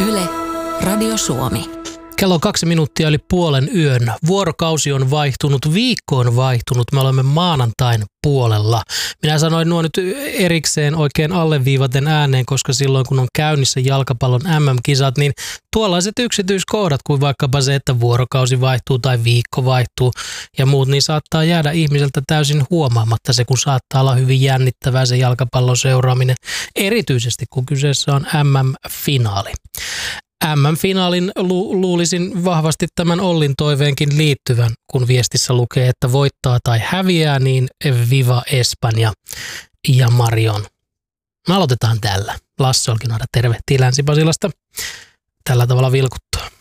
Yle, Radio Suomi. Kello 2 minuuttia yli puolen yön. Vuorokausi on vaihtunut, viikko on vaihtunut. Me olemme maanantain puolella. Minä sanoin nuo nyt erikseen oikein alleviivaten ääneen, koska silloin kun on käynnissä jalkapallon MM-kisat, niin tuollaiset yksityiskohdat kuin vaikkapa se, että vuorokausi vaihtuu tai viikko vaihtuu ja muut, niin saattaa jäädä ihmiseltä täysin huomaamatta se, kun saattaa olla hyvin jännittävää se jalkapallon seuraaminen, erityisesti kun kyseessä on MM-finaali. MM-finaalin luulisin vahvasti tämän Ollin toiveenkin liittyvän, kun viestissä lukee, että voittaa tai häviää, niin Viva Espanja ja Marion. Me aloitetaan tällä. Lasse Olkinoida tervehtii Länsi-Pasilasta. Tällä tavalla vilkuttaa.